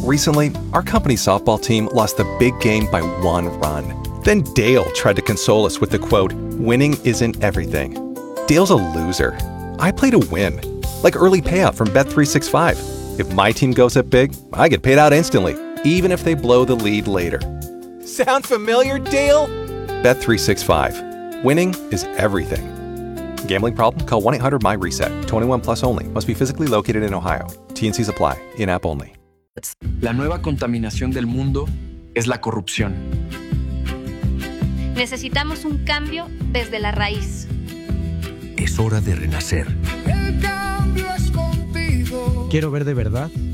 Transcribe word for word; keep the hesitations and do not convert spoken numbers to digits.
Recently, our company's softball team lost the big game by one run. Then Dale tried to console us with the quote, "Winning isn't everything." Dale's a loser. I play to win. Like early payout from Bet three sixty-five. If my team goes up big, I get paid out instantly, even if they blow the lead later. Sound familiar, Dale? Bet three sixty-five. Winning is everything. Gambling problem? Call one eight hundred M Y reset. twenty-one plus only. Must be physically located in Ohio. T and Cs apply. In-app only. La nueva contaminación del mundo es la corrupción. Necesitamos un cambio desde la raíz. Es hora de renacer. El cambio es contigo. Quiero ver de verdad